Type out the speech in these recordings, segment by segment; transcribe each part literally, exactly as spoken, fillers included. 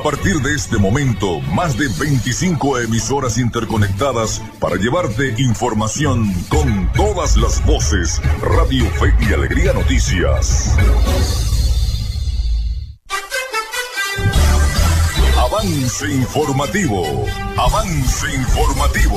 A partir de este momento, más de veinticinco emisoras interconectadas para llevarte información con todas las voces. Radio Fe y Alegría Noticias. Avance informativo. Avance informativo.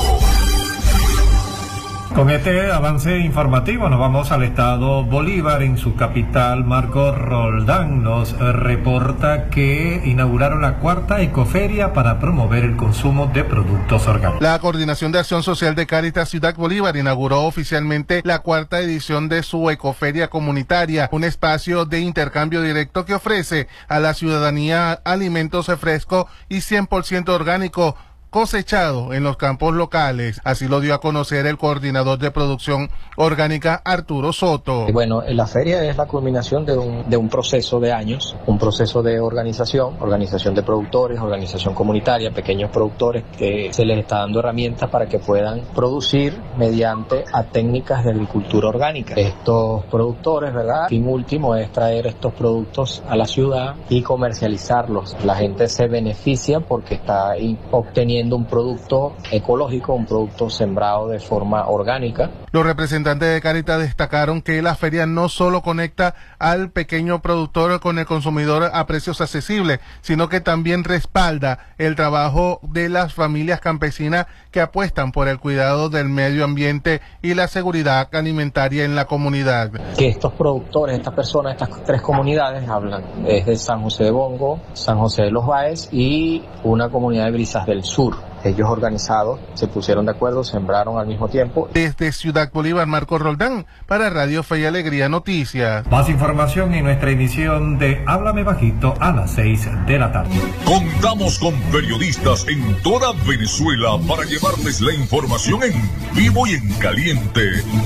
Con este avance informativo nos vamos al estado Bolívar. En su capital, Marco Roldán nos reporta que inauguraron la cuarta ecoferia para promover el consumo de productos orgánicos. La Coordinación de Acción Social de Cáritas Ciudad Bolívar inauguró oficialmente la cuarta edición de su ecoferia comunitaria, un espacio de intercambio directo que ofrece a la ciudadanía alimentos frescos y cien por ciento orgánicos, cosechado en los campos locales. Así lo dio a conocer el coordinador de producción orgánica, Arturo Soto. Bueno, la feria es la culminación de un, de un proceso de años, un proceso de organización, organización de productores, organización comunitaria, pequeños productores, que se les está dando herramientas para que puedan producir mediante a técnicas de agricultura orgánica. Estos productores, ¿verdad? Fin último es traer estos productos a la ciudad y comercializarlos. La gente se beneficia porque está obteniendo un producto ecológico, un producto sembrado de forma orgánica. Los representantes de Cáritas destacaron que la feria no solo conecta al pequeño productor con el consumidor a precios accesibles, sino que también respalda el trabajo de las familias campesinas que apuestan por el cuidado del medio ambiente y la seguridad alimentaria en la comunidad. Que estos productores, estas personas, estas tres comunidades hablan es de San José de Bongo, San José de los Báez y una comunidad de Brisas del Sur. Ellos organizados se pusieron de acuerdo, sembraron al mismo tiempo. Desde Ciudad Bolívar, Marco Roldán, para Radio Fe y Alegría Noticias. Más información en nuestra emisión de Háblame Bajito a las seis de la tarde. Contamos con periodistas en toda Venezuela para llevarles la información en vivo y en caliente.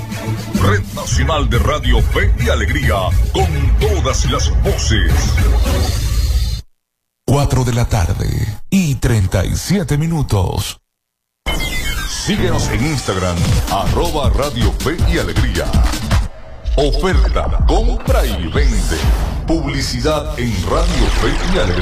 Red Nacional de Radio Fe y Alegría, con todas las voces. Cuatro de la tarde y treinta y siete minutos. Síguenos en Instagram, arroba Radio Fe y Alegría. Oferta, compra y vende. Publicidad en Radio Fe y Alegría.